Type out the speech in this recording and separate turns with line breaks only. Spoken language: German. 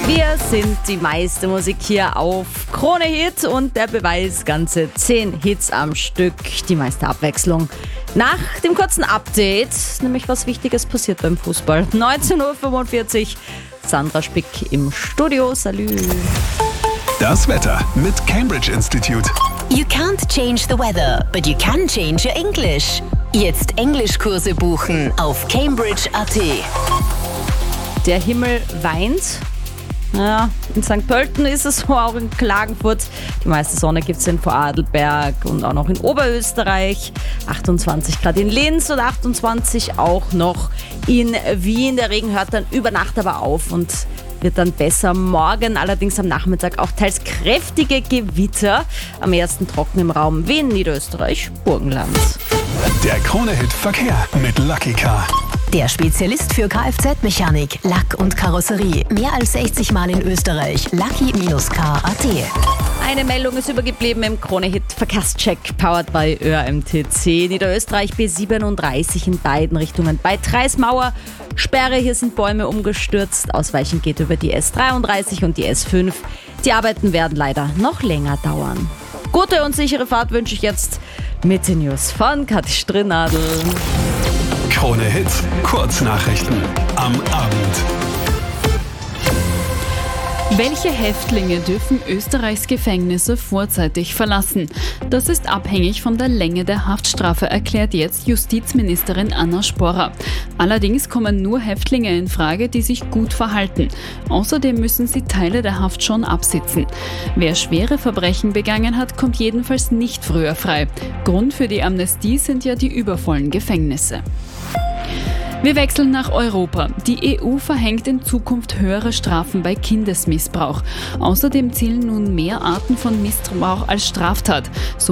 Wir sind die meiste Musik hier auf Krone Hit und der Beweis ganze 10 Hits am Stück, die meiste Abwechslung. Nach dem kurzen Update, nämlich was Wichtiges passiert beim Fußball. 19.45 Uhr, Sandra Spick im Studio. Salü.
Das Wetter mit Cambridge Institute.
You can't change the weather, but you can change your English. Jetzt Englischkurse buchen auf Cambridge.at.
Der Himmel weint. Ja, in St. Pölten ist es so, auch in Klagenfurt. Die meiste Sonne gibt es in Vorarlberg und auch noch in Oberösterreich. 28 Grad in Linz und 28 auch noch in Wien. Der Regen hört dann über Nacht aber auf und wird dann besser. Morgen allerdings am Nachmittag auch teils kräftige Gewitter. Am ersten trocken im Raum Wien, Niederösterreich, Burgenland.
Der Krone-Hit Verkehr mit Lucky Car.
Der Spezialist für Kfz-Mechanik, Lack und Karosserie. Mehr als 60 Mal in Österreich. Lucky-car.at.
Eine Meldung ist übergeblieben im Krone-Hit Verkehrscheck, powered by ÖMTC. Niederösterreich B37 in beiden Richtungen. Bei Treismauer Sperre, hier sind Bäume umgestürzt. Ausweichen geht über die S33 und die S5. Die Arbeiten werden leider noch länger dauern. Gute und sichere Fahrt wünsche ich jetzt mit den News von Kathi Strinnadl.
Krone Hit, Kurznachrichten am Abend.
Welche Häftlinge dürfen Österreichs Gefängnisse vorzeitig verlassen? Das ist abhängig von der Länge der Haftstrafe, erklärt jetzt Justizministerin Anna Sporrer. Allerdings kommen nur Häftlinge in Frage, die sich gut verhalten. Außerdem müssen sie Teile der Haft schon absitzen. Wer schwere Verbrechen begangen hat, kommt jedenfalls nicht früher frei. Grund für die Amnestie sind ja die übervollen Gefängnisse. Wir wechseln nach Europa. Die EU verhängt in Zukunft höhere Strafen bei Kindesmissbrauch. Außerdem zählen nun mehr Arten von Missbrauch als Straftat. So